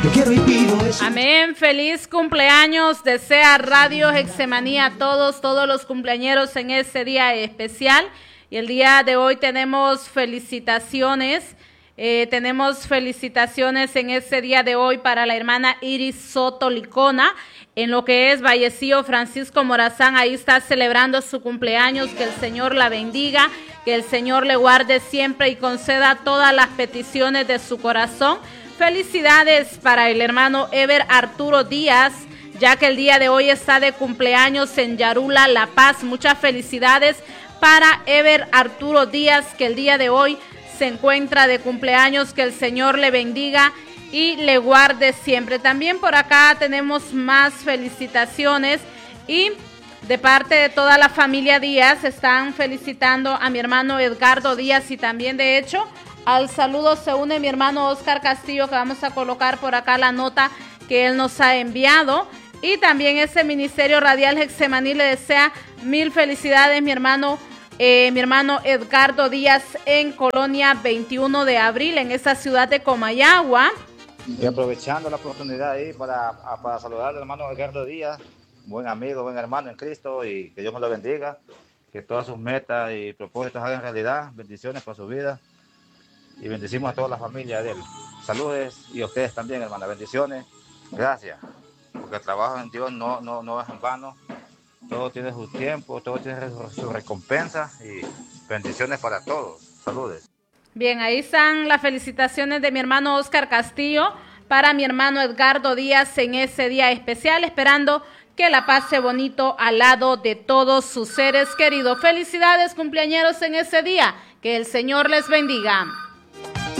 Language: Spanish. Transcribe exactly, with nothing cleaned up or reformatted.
Yo quiero y pido eso. Amén, feliz cumpleaños, desea Radio Gexemanía a todos, todos los cumpleañeros en este día especial. Y el día de hoy tenemos felicitaciones, eh, tenemos felicitaciones en este día de hoy para la hermana Iris Soto Licona, en lo que es Vallecillo. Francisco Morazán ahí está celebrando su cumpleaños, que el Señor la bendiga, que el Señor le guarde siempre y conceda todas las peticiones de su corazón. Felicidades para el hermano Ever Arturo Díaz, ya que el día de hoy está de cumpleaños en Yarula, La Paz. Muchas felicidades para Ever Arturo Díaz, que el día de hoy se encuentra de cumpleaños, que el Señor le bendiga y le guarde siempre. También por acá tenemos más felicitaciones y de parte de toda la familia Díaz están felicitando a mi hermano Edgardo Díaz, y también de hecho al saludo se une mi hermano Oscar Castillo, que vamos a colocar por acá la nota que él nos ha enviado. Y también ese Ministerio Radial Gexemaní le desea mil felicidades, mi hermano Eh, mi hermano Edgardo Díaz, en Colonia veintiuno de abril, en esa ciudad de Comayagua. Y aprovechando la oportunidad ahí para, para saludar al hermano Edgardo Díaz, buen amigo, buen hermano en Cristo, y que Dios me lo bendiga, que todas sus metas y propósitos hagan realidad. Bendiciones para su vida y bendecimos a toda la familia de él. Saludes, y a ustedes también, hermana, bendiciones. Gracias, porque el trabajo en Dios no, no, no es en vano. Todo tiene su tiempo, todo tiene su recompensa, y bendiciones para todos. Saludes. Bien, ahí están las felicitaciones de mi hermano Oscar Castillo para mi hermano Edgardo Díaz en ese día especial, esperando que la pase bonito al lado de todos sus seres queridos. Felicidades, cumpleañeros, en ese día. Que el Señor les bendiga.